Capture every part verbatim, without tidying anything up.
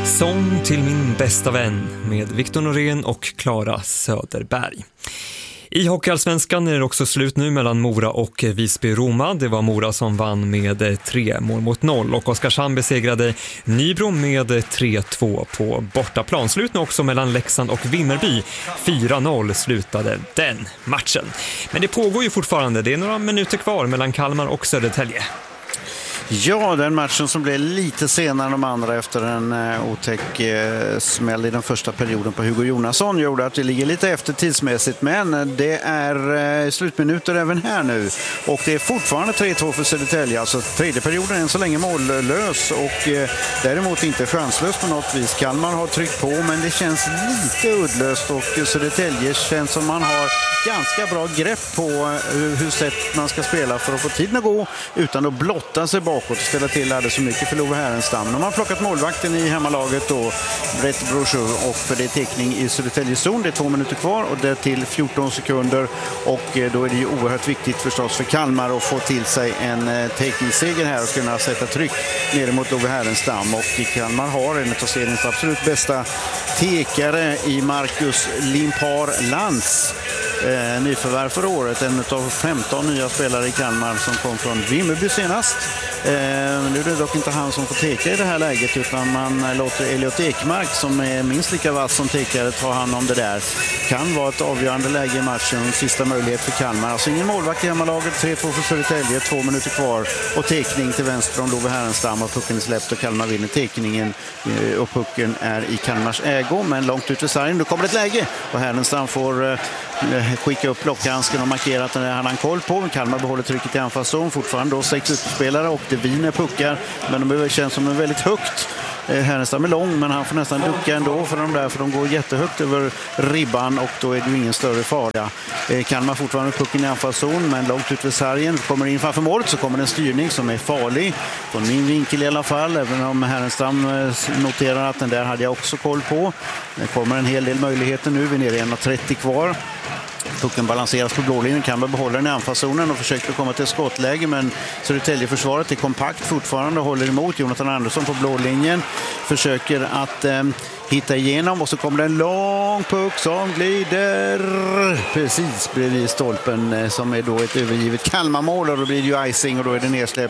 Sång till min bästa vän med Victor Norén och Klara Söderberg. I Hockeyallsvenskan är det också slut nu mellan Mora och Visby-Roma. Det var Mora som vann med tre mål mot noll och Oskarshamn besegrade Nybro med tre två på bortaplan. Slut nu också mellan Leksand och Vimmerby. fyra noll slutade den matchen. Men det pågår ju fortfarande. Det är några minuter kvar mellan Kalmar och Södertälje. Ja, den matchen som blev lite senare än de andra efter en uh, otäck uh, smäll i den första perioden på Hugo Jonasson gjorde att vi ligger lite efter tidsmässigt, men det är uh, slutminuter även här nu och det är fortfarande tre två för Södertälje, alltså tredje perioden är än så länge mållös och uh, däremot inte chanslös på något vis. Kalmar har tryckt på, men det känns lite uddlöst och uh, Södertälje känns som man har ganska bra grepp på uh, hur sätt man ska spela för att få tiden att gå utan att blotta sig bakåt och ställa till alldeles så mycket för Love Härenstam. De har plockat målvakten i hemmalaget då, Brett Brochur, och för det är teckning i Södertäljes zon. Det är två minuter kvar och det är till fjorton sekunder och då är det ju oerhört viktigt förstås för Kalmar att få till sig en teckningsseger här och kunna sätta tryck ner mot Love Härenstam. Och Kalmar har en av seriens absolut bästa tekare i Marcus Limpar Lantz. Eh, nyförvärv för året, en av femton nya spelare i Kalmar som kom från Vimmerby senast. Eh, nu är det dock inte han som får teka i det här läget utan man låter Elliot Ekmark som är minst lika vass som tekare ta hand om det där. Kan vara ett avgörande läge i matchen, sista möjlighet för Kalmar. Alltså ingen målvakt i hemmalaget, tre två för Södertälje, två minuter kvar och tekning till vänster om Love Härenstam och pucken är släppt och Kalmar vinner tekningen och pucken är i Kalmars ägo men långt ut vid sargen. Då kommer ett läge och Härenstam får eh, skicka upp blockhandsken och markera att den hade han koll på. Kalmar behåller trycket i anfallszon, fortfarande då sex utspelare och det viner puckar, men de känns som en väldigt högt. Härenstam är lång men han får nästan ducka ändå för de där, för de går jättehögt över ribban och då är det ju ingen större fara. Kalmar fortfarande pucken i anfallszon men långt ut vid sargen, kommer in framför målet så kommer en styrning som är farlig från min vinkel i alla fall, även om Härenstam noterar att den där hade jag också koll på. Det kommer en hel del möjligheter nu, vi är nere i en trettio kvar. Pucken balanseras på blålinjen, kan man behålla den i anfallszonen och försöker komma till skottläge, men Södertälje-försvaret är kompakt fortfarande och håller emot. Jonathan Andersson på blålinjen försöker att eh, hitta igenom och så kommer det en lång puck som glider precis bredvid stolpen eh, som är då ett övergivet Kalmarmål och då blir det ju icing och då är det nedsläpp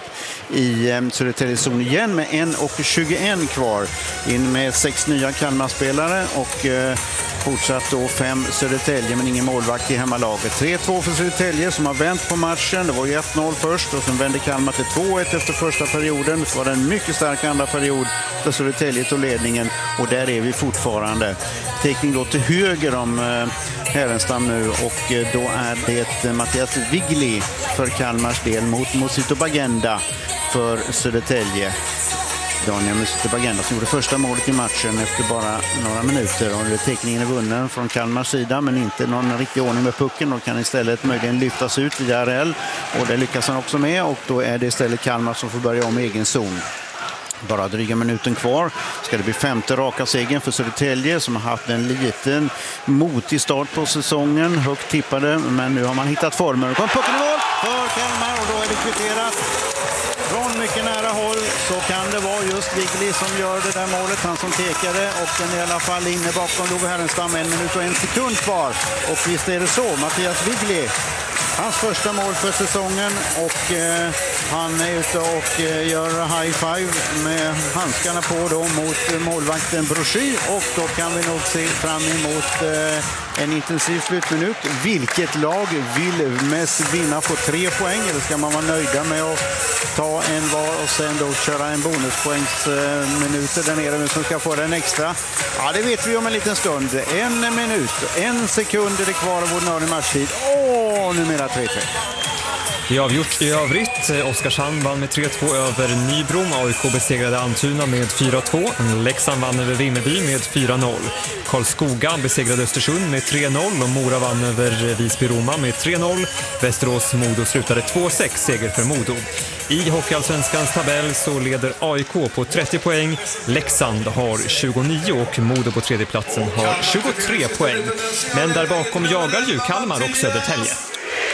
i eh, Södertäljes zon igen med en och tjugoett kvar. In med sex nya Kalmarspelare och eh, fortsatt då fem Södertälje men ingen målvakt i hemmalaget. tre två för Södertälje som har vänt på matchen. Det var ju ett noll först och sen vände Kalmar till två ett efter första perioden. Så var det en mycket stark andra period där Södertälje tog ledningen och där är vi fortfarande. Teckning då till höger om eh, Härenstam nu och eh, då är det Mattias Vigli för Kalmars del mot Mosito Bagenda för Södertälje. Daniel Mosito Bagenda som gjorde första målet i matchen efter bara några minuter och teckningen är vunnen från Kalmars sida men inte någon riktig ordning med pucken och kan istället möjligen lyftas ut via R L och det lyckas han också med och då är det istället Kalmar som får börja om egen zon. Bara dryga minuten kvar ska det bli femte raka segern för Södertälje som har haft en liten motig start på säsongen, högt tippade men nu har man hittat formen och kom pucken i mål för Kalmar och då är det kvitterat. Från mycket nära håll så kan det vara just Vigli som gör det där målet, han som tekade och den är i alla fall inne bakom Love Härenstam, en minut och en sekund kvar och visst är det så, Mattias Vigli hans första mål för säsongen och eh, han är ute och eh, gör high five med handskarna på då mot målvakten Brochur och då kan vi nog se fram emot eh, en intensiv slutminut. Vilket lag vill mest vinna på tre poäng eller ska man vara nöjda med att ta en var och sen då köra en bonuspoängsminuter där nere nu som ska få den extra? Ja, det vet vi om en liten stund. En minut, en sekund är det kvar av ordinarie matchtid. Åh, numera tre tre. Det är avgjort i övrigt. Oskarshamn vann med tre två över Nybro. A I K besegrade Antuna med fyra två. Leksand vann över Vimmerby med fyra noll. Karlskoga besegrade Östersund med tre noll och Mora vann över Visby-Roma med tre noll. Västerås-Modo slutade två sex, seger för Modo. I Hockeyallsvenskans tabell så leder A I K på trettio poäng. Leksand har tjugonio och Modo på tredje platsen har tjugotre poäng. Men där bakom jagar ju Kalmar och Södertälje.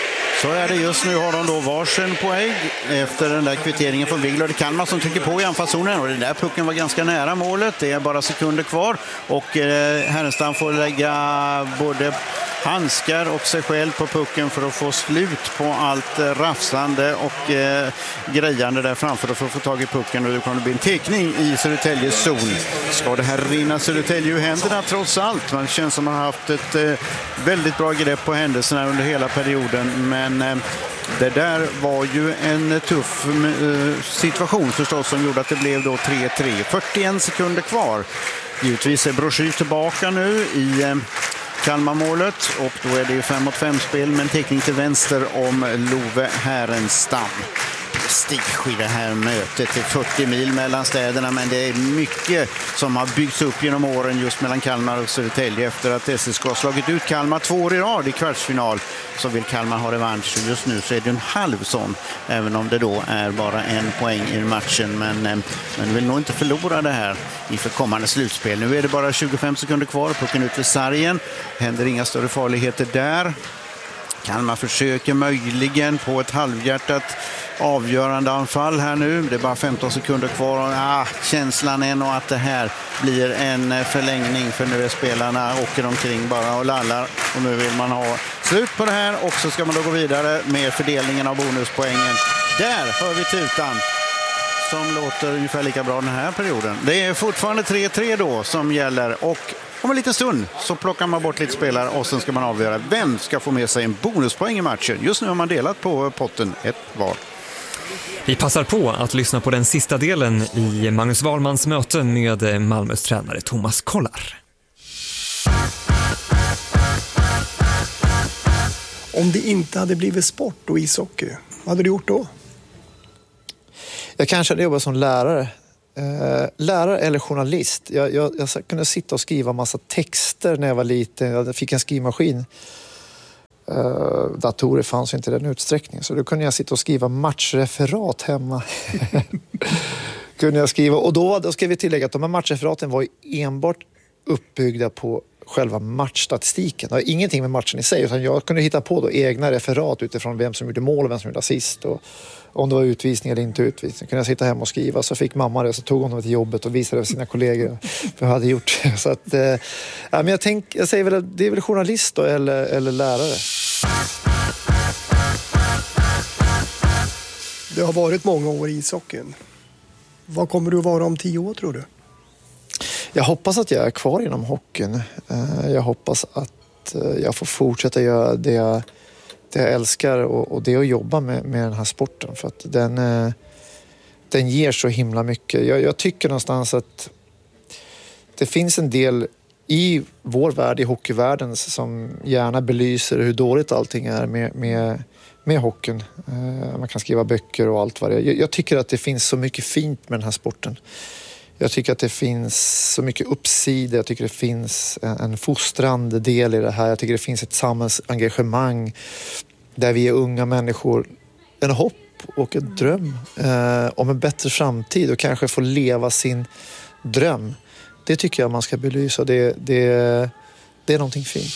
Så är det just nu, har de då varsin poäng efter den där kvitteringen från Wiglöf. Det Kalmar som trycker på i anfallszonen och den där pucken var ganska nära målet. Det är bara sekunder kvar och eh, Härenstam får lägga både handskar och sig själv på pucken för att få slut på allt eh, rafsande och eh, grejande där framför för att få tag i pucken, och det kommer bli en tekning i Södertäljes zon. Ska det här rinna Södertälje ur händerna trots allt? Man känns som att man har haft ett eh, väldigt bra grepp på händelserna under hela perioden, men eh, det där var ju en tuff eh, situation förstås som gjorde att det blev då tre tre. fyrtioen sekunder kvar. Givetvis är Broschyr tillbaka nu i eh, Kalmarmålet och då är det ju fem mot fem spel med en teckning till vänster om Love Härenstam. Prestige i det här mötet. Det är fyrtio mil mellan städerna, men det är mycket som har byggts upp genom åren just mellan Kalmar och Södertälje. Efter att S S K har slagit ut Kalmar två år i rad i kvartsfinal så vill Kalmar ha revansch. Just nu så är det en halv sån, även om det då är bara en poäng i matchen. Men, men vill nog inte förlora det här inför kommande slutspel. Nu är det bara tjugofem sekunder kvar. Pucken ut för sargen. Händer inga större farligheter där. Kalmar försöker möjligen på ett halvhjärtat avgörande anfall här nu. Det är bara femton sekunder kvar. Ah, känslan är nog att det här blir en förlängning, för nu är spelarna åker omkring bara och lallar. Och nu vill man ha slut på det här och så ska man då gå vidare med fördelningen av bonuspoängen. Där hör vi tutan som låter ungefär lika bra den här perioden. Det är fortfarande tre tre då som gäller, och om en liten stund så plockar man bort lite spelare och sen ska man avgöra vem ska få med sig en bonuspoäng i matchen. Just nu har man delat på potten ett var. Vi passar på att lyssna på den sista delen i Magnus Wahlmans möte med Malmös tränare Thomas Kollar. Om det inte hade blivit sport och ishockey, vad hade du gjort då? Jag kanske hade jobbat som lärare. Eh, lärare eller journalist. Jag, jag, jag kunde sitta och skriva massa texter när jag var liten. Jag fick en skrivmaskin. Eh, datorer fanns inte i den utsträckningen. Så då kunde jag sitta och skriva matchreferat hemma. kunde jag skriva. Och då, då ska vi tillägga att de här matchreferaten var enbart uppbyggda på själva matchstatistiken. Det har ingenting med matchen i sig, utan jag kunde hitta på då egna referat utifrån vem som gjorde mål och vem som gjorde assist, och om det var utvisning eller inte utvisning. Kunde jag sitta hemma och skriva, så fick mamma det, så tog hon dem till jobbet och visade för sina kollegor för jag hade gjort det. Så att, eh, ja, men jag, tänk, jag säger väl att det är väl journalist då, eller, eller lärare. Det har varit många år i ishockeyn. Vad kommer du att vara om tio år, tror du? Jag hoppas att jag är kvar inom hockeyn. Jag hoppas att jag får fortsätta göra det jag, det jag älskar, och, och det att jobba med, med den här sporten. För att den, den ger så himla mycket. Jag, jag tycker någonstans att det finns en del i vår värld, i hockeyvärlden, som gärna belyser hur dåligt allting är med, med, med hockeyn. Man kan skriva böcker och allt vad det är. Jag, jag tycker att det finns så mycket fint med den här sporten. Jag tycker att det finns så mycket uppsidor. Jag tycker det finns en, en fostrande del i det här. Jag tycker det finns ett samhällsengagemang där vi är unga människor. En hopp och en dröm eh, om en bättre framtid och kanske få leva sin dröm. Det tycker jag man ska belysa. Det, det, det är någonting fint.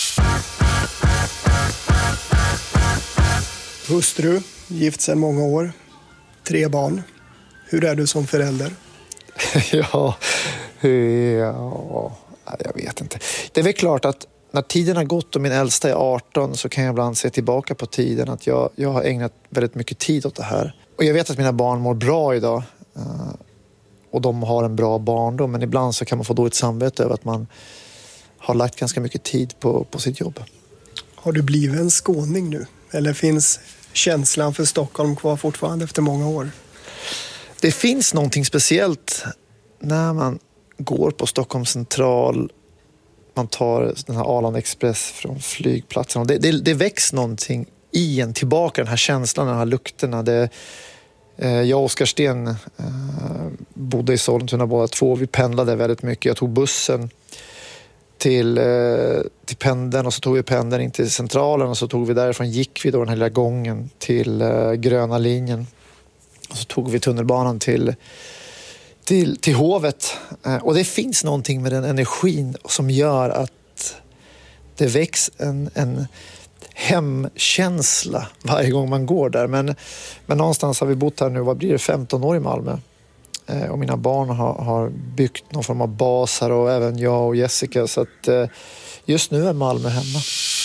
Hustru, gift sedan många år, tre barn. Hur är du som förälder? ja, ja, jag vet inte. Det är väl klart att när tiden har gått och min äldsta är arton, så kan jag ibland se tillbaka på tiden att jag, jag har ägnat väldigt mycket tid åt det här. Och jag vet att mina barn mår bra idag och de har en bra barndom, men ibland så kan man få dåligt samvete över att man har lagt ganska mycket tid på, på sitt jobb. Har du blivit en skåning nu? Eller finns känslan för Stockholm kvar fortfarande efter många år? Det finns någonting speciellt när man går på Stockholms central, man tar den här Arlanda Express från flygplatsen. Det, det, det väcks någonting i en tillbaka, den här känslan, den här lukterna. Det, eh, jag och Oskar Sten eh, bodde i Sollentuna båda två. Vi pendlade väldigt mycket. Jag tog bussen till, eh, till pendeln och så tog vi pendeln in till centralen och så tog vi därifrån, gick vi då den här lilla gången till eh, gröna linjen. Och så tog vi tunnelbanan till, till, till hovet. Och det finns någonting med den energin som gör att det väcks en, en, hemkänsla varje gång man går där. Men, men någonstans har vi bott här nu, vad blir det, femton år i Malmö. Eh, och mina barn har, har byggt någon form av bas här och även jag och Jessica. Så att eh, just nu är Malmö hemma.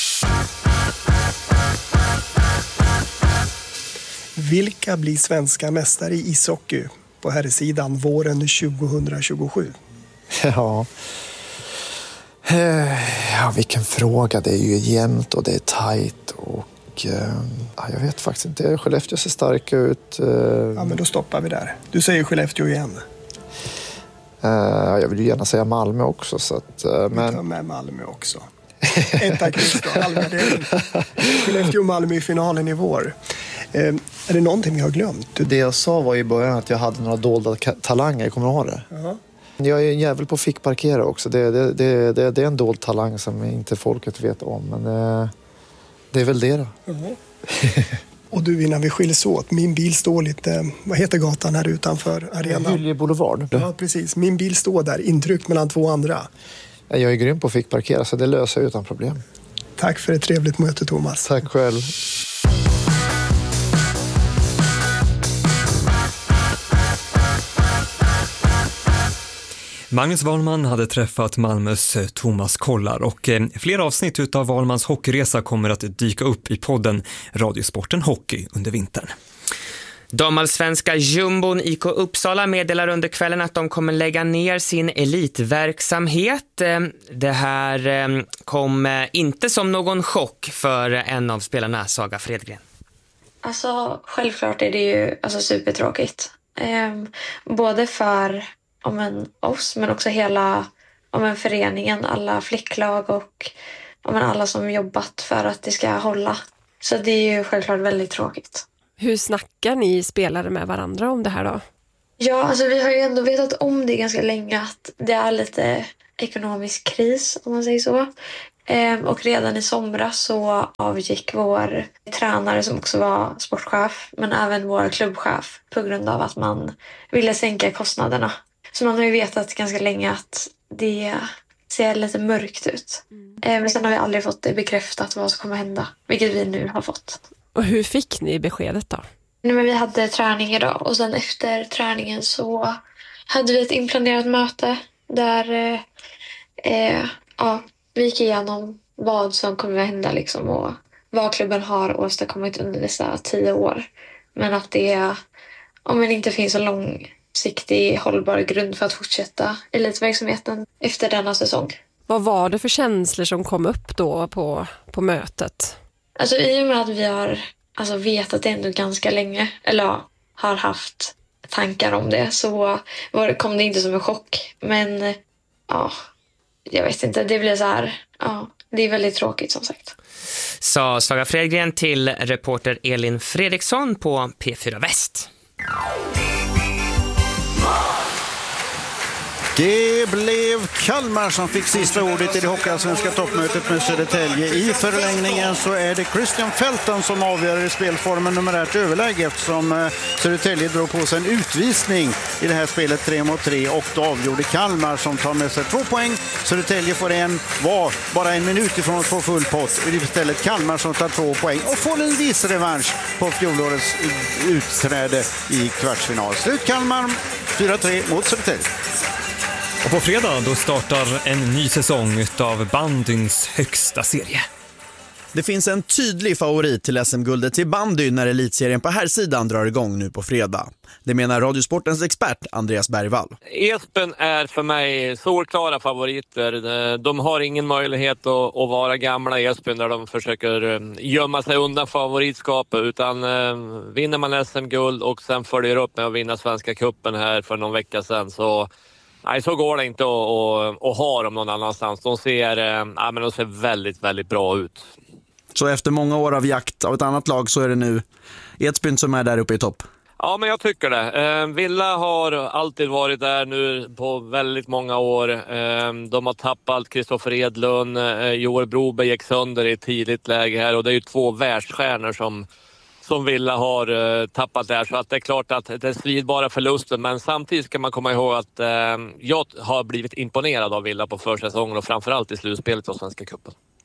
Vilka blir svenska mästare i ishockey på herrsidan våren tjugohundratjugosju? Ja. Ja, vilken fråga. Det är ju jämnt och det är tajt och ja, jag vet faktiskt inte. Skellefteå ser starka ut. Ja, men då stoppar vi där. Du säger Skellefteå igen. Jag vill ju gärna säga Malmö också. Så att, men... Vi tar med Malmö också. Etta kryss då, halvgardering. Skellefteå och Malmö i finalen i vår. Eh, är det någonting vi har glömt? Det jag sa var i början att jag hade några dolda talanger, kommer du ihåg det? Uh-huh. Jag är en jävel på att fickparkera också. Det, det, det, det, det är en dold talang som inte folket vet om. Men det, det är väl det då. Uh-huh. Och du, innan vi skiljs åt, min bil står lite, vad heter gatan här utanför arenan? Hylje Boulevard. Ja, precis. Min bil står där, intryckt mellan två andra. Jag är grym på att fickparkera så det löser jag utan problem. Tack för ett trevligt möte, Thomas. Tack själv. Magnus Wahlman hade träffat Malmös Thomas Kollar och flera avsnitt utav Wahlmans hockeyresa kommer att dyka upp i podden Radiosporten Hockey under vintern. Damallsvenska jumbon I K Uppsala meddelar under kvällen att de kommer lägga ner sin elitverksamhet. Det här kom inte som någon chock för en av spelarna, Saga Fredgren. Alltså, självklart är det ju alltså, supertråkigt. Eh, både för om en, oss, men också hela om en föreningen, alla flicklag och om en, alla som jobbat för att det ska hålla. Så det är ju självklart väldigt tråkigt. Hur snackar ni spelare med varandra om det här då? Ja, alltså vi har ju ändå vetat om det ganska länge att det är lite ekonomisk kris, om man säger så. Ehm, och redan i somras så avgick vår tränare som också var sportchef, men även vår klubbchef på grund av att man ville sänka kostnaderna. Så man har ju vetat ganska länge att det ser lite mörkt ut. Mm. Ehm, men sen har vi aldrig fått det bekräftat vad som kommer hända, vilket vi nu har fått. Och hur fick ni beskedet då? Nej, men vi hade träning idag och sen efter träningen så hade vi ett inplanerat möte där eh, ja, vi gick igenom vad som kommer att hända liksom, och vad klubben har åstadkommit under dessa tio år. Men att det om det inte finns en långsiktig hållbar grund för att fortsätta elitverksamheten efter denna säsong. Vad var det för känslor som kom upp då på, på mötet? Alltså i och med att vi har alltså, vetat det ändå ganska länge, eller ja, har haft tankar om det, så var, kom det inte som en chock. Men ja, jag vet inte, det blir så här, ja, det är väldigt tråkigt som sagt. Sa Saga Fredgren till reporter Elin Fredriksson på P fyra Väst. Det blev Kalmar som fick sista ordet i det hockeyallsvenska toppmötet med Södertälje. I förlängningen så är det Christian Felton som avgör i spelformen numerärt överläge eftersom Södertälje drog på sig en utvisning i det här spelet tre mot tre och då avgjorde Kalmar som tar med sig två poäng. Södertälje får en, var bara en minut ifrån att få full pott. Istället Kalmar som tar två poäng och får en viss revansch på fjolårets utträde i kvartsfinal. Slut Kalmar fyra tre mot Södertälje. Och på fredag då startar en ny säsong av bandyns högsta serie. Det finns en tydlig favorit till S M-guldet till bandy när elitserien på här sidan drar igång nu på fredag. Det menar Radiosportens expert Andreas Bergvall. Esbjörn är för mig solklara favoriter. De har ingen möjlighet att, att vara gamla Esbjörn där de försöker gömma sig undan favoritskapet. Utan eh, vinner man S M-guld och sen följer upp med att vinna Svenska cupen här för någon vecka sedan så... Nej, så går det inte att, att, att ha dem någon annanstans. De ser, ja, men de ser väldigt, väldigt bra ut. Så efter många år av jakt av ett annat lag så är det nu Edsbyn som är där uppe i topp? Ja, men jag tycker det. Villa har alltid varit där nu på väldigt många år. De har tappat Kristoffer Edlund. Joel Broberg gick sönder i ett tidigt läge här. Och det är ju två världsstjärnor som... som Villa har uh, tappat där. Så att det är klart att det är svidbara förluster. Men samtidigt ska man komma ihåg att uh, jag har blivit imponerad av Villa på försäsongen och framförallt i slutspelet av Svenska cupen.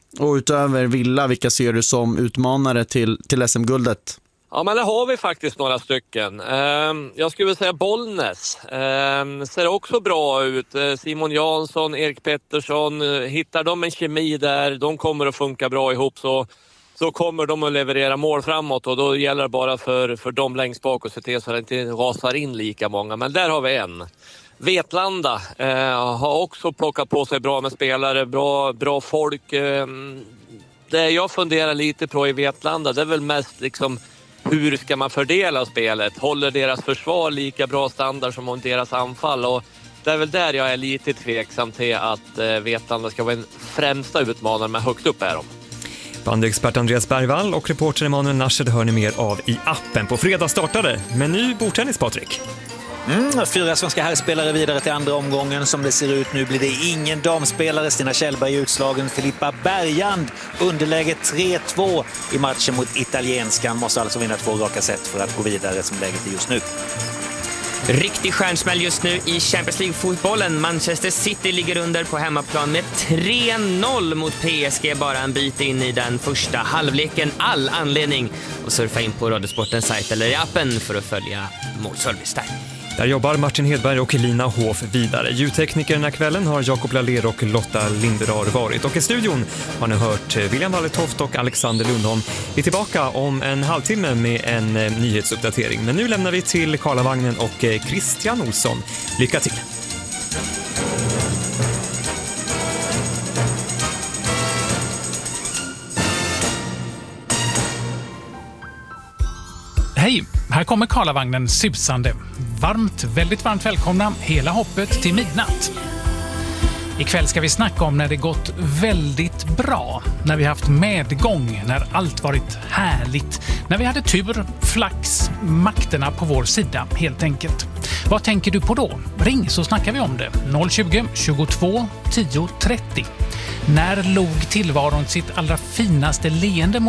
Och utöver Villa, vilka ser du som utmanare till, till S M-guldet? Ja, men det har vi faktiskt några stycken. Jag skulle säga Bollnäs. Ser också bra ut. Simon Jansson, Erik Pettersson. Hittar de en kemi där, de kommer att funka bra ihop, så, så kommer de att leverera mål framåt. Och då gäller det bara för, för dem längst bak och se till så att det inte rasar in lika många. Men där har vi en. Vetlanda eh, har också plockat på sig bra med spelare, bra, bra folk. Eh, det jag funderar lite på i Vetlanda, det är väl mest liksom hur ska man fördela spelet? Håller deras försvar lika bra standard som deras anfall? Och det är väl där jag är lite tveksam till att eh, Vetlanda ska vara en främsta utmanare, med högt upp är de. Bandyexpert Andreas Bergvall och reporter Emanuel Narsed hör ni mer av i appen. På fredag startade med ny bordtennis, Patrik. Mm, fyra svenska herrspelare vidare till andra omgången. Som det ser ut nu blir det ingen damspelare. Stina Kjellberg utslagen. Filippa Bergand underläge tre två i matchen mot italienskan. Måste alltså vinna två raka set för att gå vidare som läget är just nu. Riktig stjärnsmäll just nu i Champions League-fotbollen. Manchester City ligger under på hemmaplan med tre noll mot P S G, bara en bit in i den första halvleken. All anledning att surfa in på Radiosportens sajt eller i appen för att följa målservice där. Där jobbar Martin Hedberg och Lina Hof vidare. Ljudtekniker den här kvällen har Jakob Laller och Lotta Linderar varit. Och i studion har ni hört William Walletoft och Alexander Lundholm. Vi är tillbaka om en halvtimme med en nyhetsuppdatering. Men nu lämnar vi till Karlavagnen och Christian Olsson. Lycka till! Hej, här kommer Karlavagnen susande. Varmt, väldigt varmt välkomna hela hoppet till midnatt. Ikväll ska vi snacka om när det gått väldigt bra, när vi haft medgång, när allt varit härligt, när vi hade tur, flax, makterna på vår sida helt enkelt. Vad tänker du på då? Ring så snackar vi om det. noll tjugo, tjugotvå, tio, trettio. När log tillvaron sitt allra finaste leende